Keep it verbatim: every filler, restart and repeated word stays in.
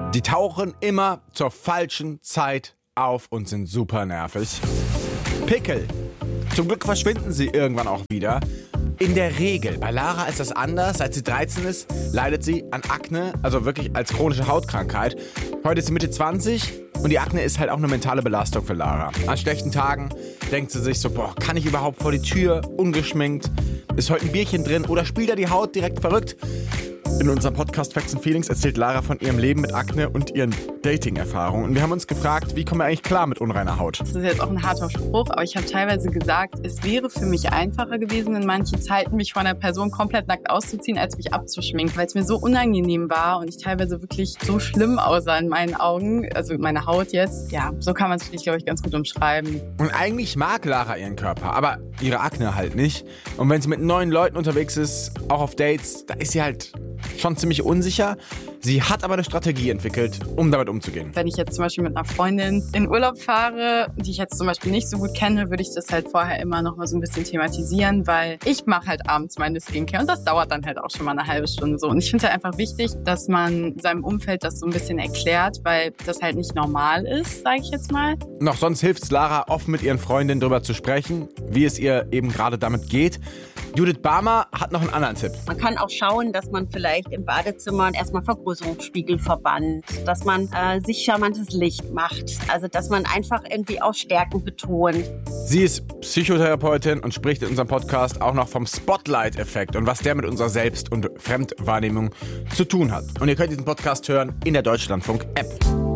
Die tauchen immer zur falschen Zeit auf und sind super nervig. Pickel. Zum Glück verschwinden sie irgendwann auch wieder. In der Regel. Bei Lara ist das anders. Seit sie dreizehn ist, leidet sie an Akne, also wirklich als chronische Hautkrankheit. Heute ist sie Mitte zwanzig und die Akne ist halt auch eine mentale Belastung für Lara. An schlechten Tagen denkt sie sich so, boah, kann ich überhaupt vor die Tür, ungeschminkt? Ist heute ein Bierchen drin oder spielt da die Haut direkt verrückt? In unserem Podcast Facts and Feelings erzählt Lara von ihrem Leben mit Akne und ihren Dating-Erfahrungen. Und wir haben uns gefragt, wie kommen wir eigentlich klar mit unreiner Haut? Das ist jetzt auch ein harter Spruch, aber ich habe teilweise gesagt, es wäre für mich einfacher gewesen, in manchen Zeiten mich von einer Person komplett nackt auszuziehen, als mich abzuschminken, weil es mir so unangenehm war und ich teilweise wirklich so schlimm aussah in meinen Augen, also meine Haut jetzt. Ja, so kann man es wirklich, glaube ich, ganz gut umschreiben. Und eigentlich mag Lara ihren Körper, aber ihre Akne halt nicht. Und wenn sie mit neuen Leuten unterwegs ist, auch auf Dates, da ist sie halt schon ziemlich unsicher. Sie hat aber eine Strategie entwickelt, um damit umzugehen. Wenn ich jetzt zum Beispiel mit einer Freundin in Urlaub fahre, die ich jetzt zum Beispiel nicht so gut kenne, würde ich das halt vorher immer noch mal so ein bisschen thematisieren, weil ich mache halt abends meine Skincare und das dauert dann halt auch schon mal eine halbe Stunde so. Und ich finde es halt einfach wichtig, dass man seinem Umfeld das so ein bisschen erklärt, weil das halt nicht normal ist, sage ich jetzt mal. Noch sonst hilft es Lara, offen mit ihren Freundinnen darüber zu sprechen, wie es ihr eben gerade damit geht. Judith Barmer hat noch einen anderen Tipp. Man kann auch schauen, dass man vielleicht im Badezimmer erstmal Vergrößerungsspiegel verbannt, dass man äh, sich charmantes Licht macht, also dass man einfach irgendwie auch Stärken betont. Sie ist Psychotherapeutin und spricht in unserem Podcast auch noch vom Spotlight-Effekt und was der mit unserer Selbst- und Fremdwahrnehmung zu tun hat. Und ihr könnt diesen Podcast hören in der Deutschlandfunk-App.